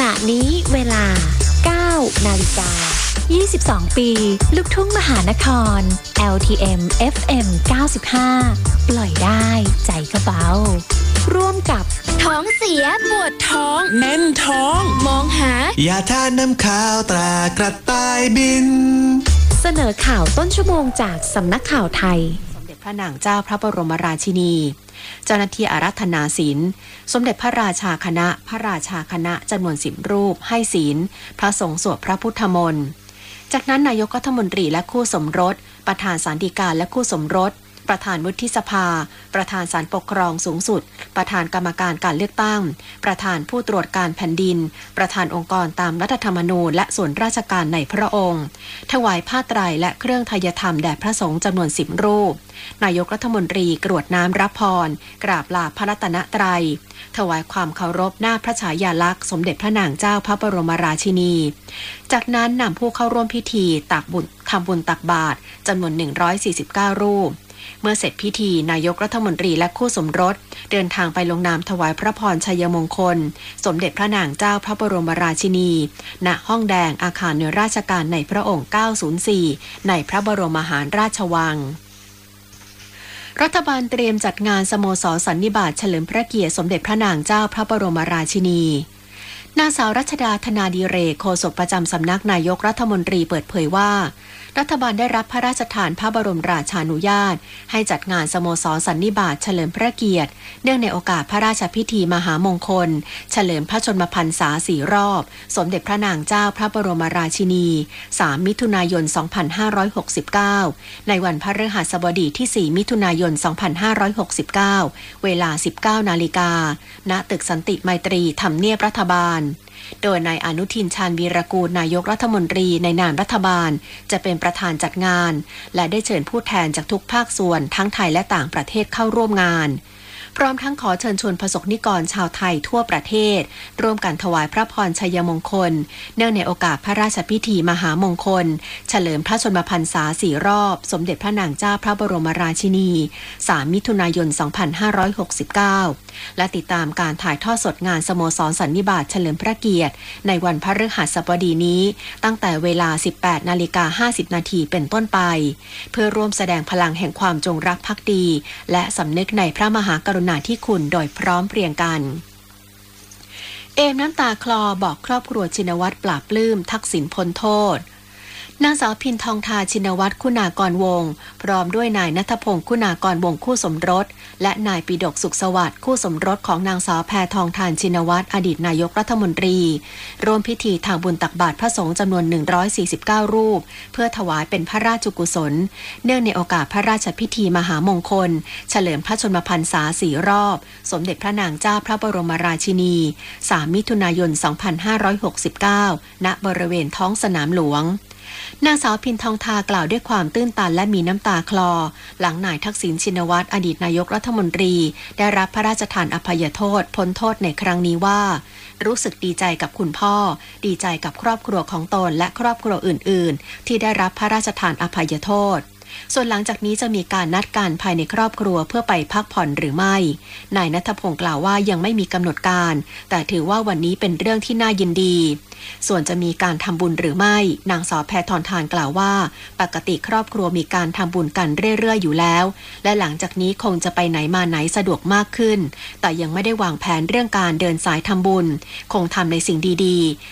ณะนี้เวลา 9 นาฬิกา 22 ปี ลูกทุ่งมหานคร LTM FM 95 ปล่อยได้ใจก็เบาร่วมกับท้องเสียปวดท้องแน่นท้องมองหายาทานน้ำข้าวตรากระต่ายบินเสนอข่าวต้นชั่วโมงจากสำนักข่าวไทยสมเด็จพระนางเจ้าพระบรมราชินีเจ้าหน้าที่อารัธนาศีลสมเด็จพระราชาคณะพระราชาคณะจำนวน10 รูปให้ศีลพระสงฆ์สวดพระพุทธมนต์จากนั้นนายกรัฐมนตรีและคู่สมรสประธานศาลฎีกาและคู่สมรสประธานวุฒิสภาประธานศาลปกครองสูงสุดประธานกรรมการการเลือกตั้งประธานผู้ตรวจการแผ่นดินประธานองค์กรตามรัฐธรรมนูญและส่วนราชการในพระองค์ถวายผ้าไตรและเครื่องไทยธรรมแด่พระสงฆ์จำนวน10 รูปนายกรัฐมนตรีกรวดน้ำรับพรกราบลาพระรัตนตรัยถวายความเคารพหน้าพระฉายาลักษณ์สมเด็จพระนางเจ้าพระบรมราชินีจากนั้นนำผู้เข้าร่วมพิธีตักบุญทำบุญตักบาตรจำนวน149 รูปเมื่อเสร็จพิธีนายกรัฐมนตรีและคู่สมรสเดินทางไปลงนามถวายพระพรชัยมงคลสมเด็จพระนางเจ้าพระบรมราชินีณห้องแดงอาคารหน่วยราชการในพระองค์904ในพระบรมมหาราชวังรัฐบาลเตรียมจัดงานสโมสรสันนิบาตเฉลิมพระเกียรติสมเด็จพระนางเจ้าพระบรมราชินีนางสาวรัชดาธนาดิเรกโฆษกประจำสำนักนายกรัฐมนตรีเปิดเผยว่ารัฐบาลได้รับพระราชทานพระบรมราชานุญาตให้จัดงานสโมสรสันนิบาตเฉลิมพระเกียรติเนื่องในโอกาสพระราชพิธีมหามงคลเฉลิมพระชนมพรรษา4 รอบสมเด็จพระนางเจ้าพระบรมราชินี3 มิถุนายน 2569ในวันพฤหัสบดีที่ 4 มิถุนายน 2569เวลา 19 นาฬิกาณตึกสันติไมตรีทำเนียบรัฐบาลโดยนายอนุทินชาญวีรกูลนายกรัฐมนตรีในนามรัฐบาลจะเป็นประธานจัดงานและได้เชิญผู้แทนจากทุกภาคส่วนทั้งไทยและต่างประเทศเข้าร่วมงานพร้อมทั้งขอเชิญชวนประสบนิกรชาวไทยทั่วประเทศร่วมกันถวายพระพรชัยมงคลเนื่องในโอกาสพระราชพิธีมหามงคลเฉลิมพระชนมพรรษา4 รอบสมเด็จพระนางเจ้าพระบรมราชินี3 มิถุนายน 2569และติดตามการถ่ายทอดสดงานสโมสรสันนิบาตเฉลิมพระเกียรติในวันพฤหัสบดีนี้ตั้งแต่เวลา 18:50 นาทีเป็นต้นไปเพื่อร่วมแสดงพลังแห่งความจงรักภักดีและสำนึกในพระมหากรุณาธิคุณโดยพร้อมเพรียงกันเอมน้ำตาคลอบอกครอบครัวชินวัตรปราบปลื้มทักษิณพ้นโทษนางสาวพินทองทาชินวัตรคุณากรวงศ์พร้อมด้วยนายณัฐพงศ์คุณากรวงศ์คู่สมรสและนายปิฎกสุขสวัสดิ์คู่สมรสของนางสาวแพทองทานชินวัตรอดีตนายกรัฐมนตรีร่วมพิธีทางบุญตักบาตรพระสงฆ์จำนวน149 รูปเพื่อถวายเป็นพระราชกุศลเนื่องในโอกาสพระราชพิธีมหามงคลเฉลิมพระชนมพรรษา4 รอบสมเด็จพระนางเจ้าพระบรมราชินี3 มิถุนายน 2569ณบริเวณท้องสนามหลวงนางสาวพินทองทากล่าวด้วยความตื้นตันและมีน้ำตาคลอหลังนายทักษิณชินวัตรอดีตนายกรัฐมนตรีได้รับพระราชทานอภัยโทษพ้นโทษในครั้งนี้ว่ารู้สึกดีใจกับคุณพ่อดีใจกับครอบครัวของตนและครอบครัวอื่นๆที่ได้รับพระราชทานอภัยโทษส่วนหลังจากนี้จะมีการนัดกันภายในครอบครัวเพื่อไปพักผ่อนหรือไม่นายณัฐพงศ์กล่าวว่ายังไม่มีกำหนดการแต่ถือว่าวันนี้เป็นเรื่องที่น่ายินดีส่วนจะมีการทำบุญหรือไม่นางสาวแพทองทานกล่าวว่าปกติครอบครัวมีการทำบุญกันเรื่อยๆอยู่แล้วและหลังจากนี้คงจะไปไหนมาไหนสะดวกมากขึ้นแต่ยังไม่ได้วางแผนเรื่องการเดินสายทำบุญคงทำในสิ่งดี